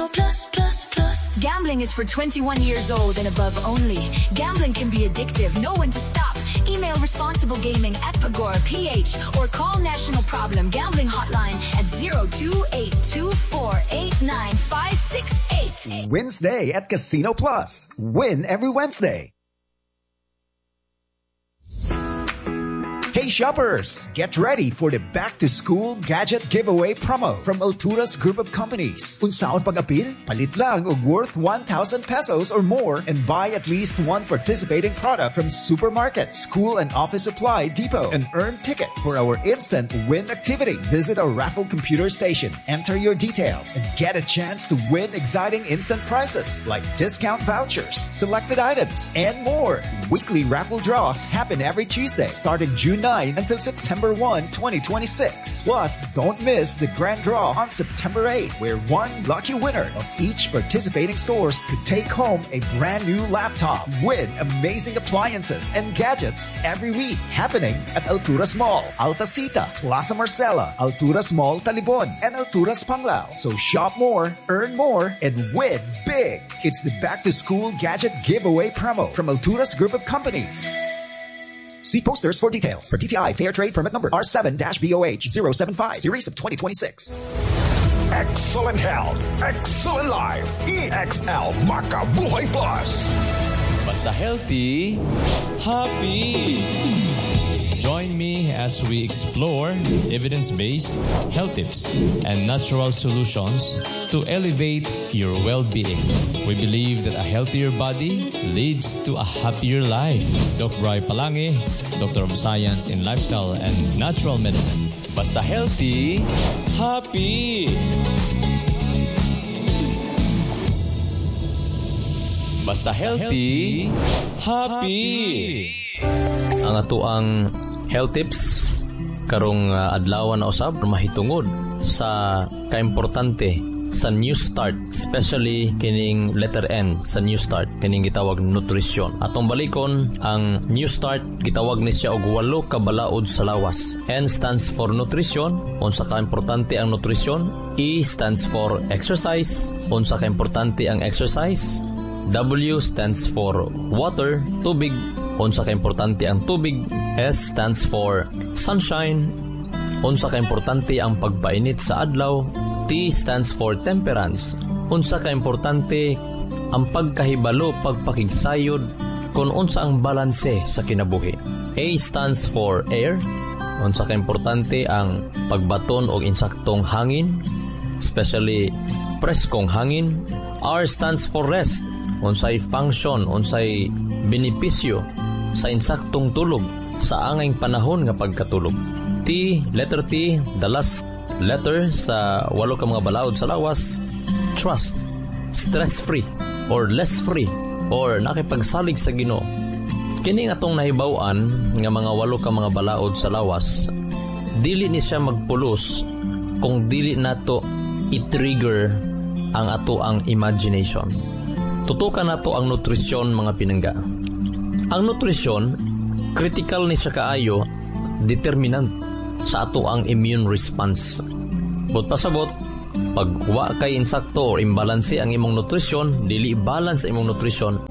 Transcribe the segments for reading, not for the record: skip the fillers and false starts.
Casino Plus, Plus, Plus. Gambling is for 21 years old and above only. Gambling can be addictive. Know when to stop. Email responsible gaming at Pagora PH or call National Problem Gambling Hotline at 02824895688. Wednesday at Casino Plus. Win every Wednesday. Hey shoppers! Get ready for the back-to-school gadget giveaway promo from Alturas Group of Companies. Unsaon pag-apil? Palit lang og worth 1,000 pesos or more and buy at least one participating product from Supermarket, School and Office Supply Depot and earn tickets for our instant win activity. Visit our raffle computer station, enter your details, and get a chance to win exciting instant prizes like discount vouchers, selected items, and more. Weekly raffle draws happen every Tuesday starting June 9 until September 1, 2026. Plus, don't miss the grand draw on September 8, where one lucky winner of each participating stores could take home a brand new laptop. Win amazing appliances and gadgets every week. Happening at Alturas Mall, Altasita, Plaza Marcela, Alturas Mall Talibon, and Alturas Panglao. So shop more, earn more, and win big. It's the back-to-school gadget giveaway promo from Alturas Group of Companies. See posters for details. For DTI Fair Trade Permit Number R7-BOH 075 Series of 2026. Excellent health, excellent life. EXL Makabuhay Plus. Basta healthy, happy. Join me as we explore evidence-based health tips and natural solutions to elevate your well-being. We believe that a healthier body leads to a happier life. Dr. Roy Palangi, Doctor of Science in Lifestyle and Natural Medicine. Basta healthy, happy! Basta healthy, happy! Ang atuang health tips karong adlaw na usab mahitungod sa kaimportante sa New Start, especially kining letter N sa New Start, kining gitawag nutrisyon. Atong balikon ang New Start, gitawag ni siya og 8 ka balaod sa lawas. N stands for nutrition, unsa ka importante ang nutrisyon. E stands for exercise, unsa ka importante ang exercise. W stands for water, tubig, unsa ka importante ang tubig. S stands for sunshine, unsa ka importante ang pagpainit sa adlaw. T stands for temperance, unsa ka importante ang pagkahibalo, pagpakigsayod, kung unsa ang balanse sa kinabuhi. A stands for air, unsa ka importante ang pagbaton og insaktong hangin, especially preskong hangin. R stands for rest, unsay function, unsay benepisyo sa insaktong tulog sa angayng panahon nga pagkatulog. T, letter T, the last letter sa 8 ka mga balaod sa lawas. Trust, stress-free or less-free or nakipagsalig sa Ginoo. Kini atong nahibaw-an nga mga 8 ka mga balaod sa lawas, dili ni siya magpulos kung dili nato i-trigger ang ato ang imagination. Tutukan nato ang nutrisyon, mga pinangga. Ang nutrisyon, critical ni siya kaayo, determinant sa ato ang immune response. But pasabot, pag wa kay insakto or imbalance ang imong nutrisyon, dili balance imong nutrisyon,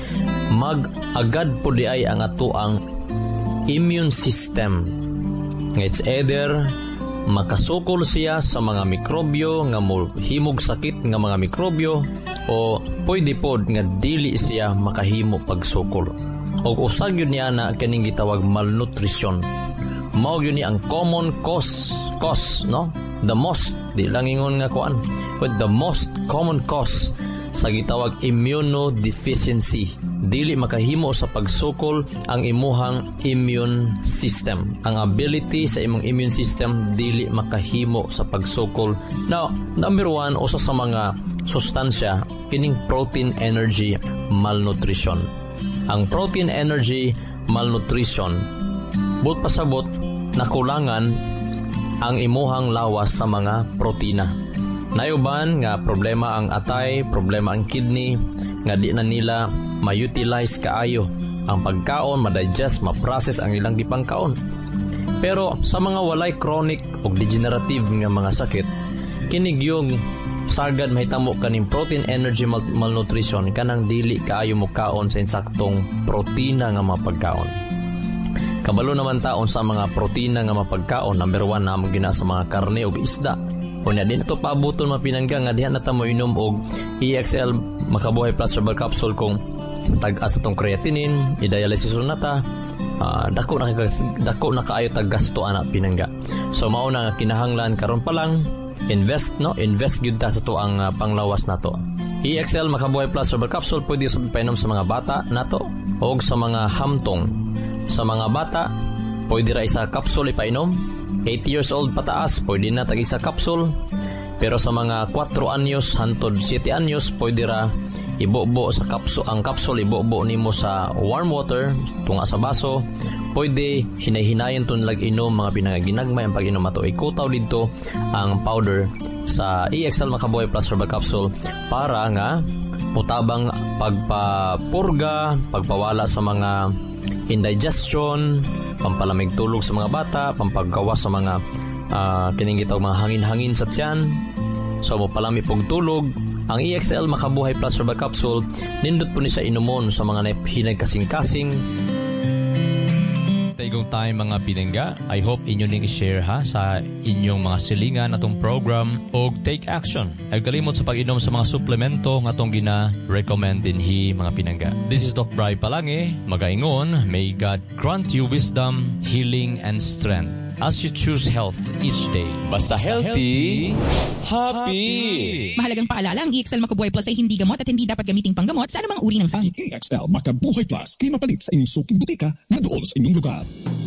mag-agad po di ay ang ato ang immune system. It's either makasukol siya sa mga mikrobyo nga himog sakit nga mga mikrobyo, o pwede pod nga dili siya makahimo pagsukol. O usag yun niya na kining gitawag malnutrition. Mao yun ni ang common cause, no? The most, di lang ingon nga kuan, but the most common cause sa gitawag immunodeficiency. Dili makahimo sa pagsukol ang imuhang immune system. Ang ability sa imong immune system dili makahimo sa pagsukol. Now, number 1, usa sa mga sustansya kining protein energy malnutrition. Ang protein energy malnutrition, but pasabot nakulangan ang imuhang lawas sa mga protina. Nayuban nga problema ang atay, problema ang kidney, nga di na nila ma-utilize kaayo ang pagkaon, ma-digest, ma-process ang ilang gipangkaon. Pero sa mga walay chronic o degenerative nga mga sakit, kinig yung sagad mahitamo kaning protein energy malnutrition kanang dili kaayo mo kaon sa insaktong protina nga mapagkaon. Kabalo naman taon sa mga protina nga mapagkaon, number 1 na gina sa mga karne ug isda. Unya din ito paabuton mapinangga nga diha na ta mo inom og EXL Makabuhay Plus Herbal Capsule kung tag-as atong creatinine, i-dialysis na ta. Dako na kaayo tag-gasto ana pinangga. So mao na nga kinahanglan karon pa lang invest gyud ta sa to ang panglawas nato. EXL Makabuhay Plus Herbal Capsule pwede sa painom sa mga bata nato o sa mga hamtong. Sa mga bata pwede ra isa capsule ipainom. 8 years old pataas pwede na tag isa capsule. Pero sa mga 4 anyos hantod 7 anyos pwede ra ibobo sa ang capsule ibobo nimo sa warm water tunga sa baso. Pwede hinay-hinayon tun lag inom mga pinangaginagmay ang pag-inom ato. Ikutaw dito ang powder sa EXL Makabuhay Plus Herbal Capsule para nga utabang pagpapurga, pagpawala sa mga indigestion, pampalamig tulog sa mga bata, pampagawa sa mga kining gitawag mga hangin-hangin sa tiyan. So mapalami pog tulog. Ang EXL Makabuhay Plus Herbal Capsule nindot po ni sa inumon sa mga hinay kasing-kasing. Taigong time mga pinangga, I hope inyo ning i-share sa inyong mga silingan atong program o take action. Ay kalimot sa pag-inom sa mga suplemento nga atong gina-recommend dinhi mga pinangga. This is Doc Bri Palange, magaingon, may God grant you wisdom, healing, and strength as you choose health each day. Basta healthy, happy! Mahalagang paalala, ang EXL Makabuhay Plus ay hindi gamot at hindi dapat gamiting panggamot sa anumang uri ng sakit. Ang EXL Makabuhay Plus, kay mapalit sa inyong suking butika na doon sa inyong lugar.